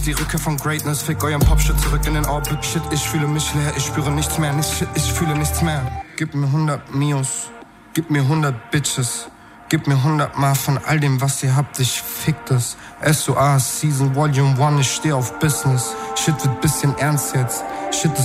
ist die Rückkehr von Greatness. Fick euren Popshit zurück in den Orbit. Shit, ich fühle mich leer, ich spüre nichts mehr. Nicht shit, ich fühle nichts mehr. Gib mir 100 Mios, gib mir 100 Bitches. Gib mir 100 Mal von all dem, was ihr habt, ich fick das. SOA Season Volume 1, ich steh auf Business. Shit wird bisschen ernst jetzt. Shit ist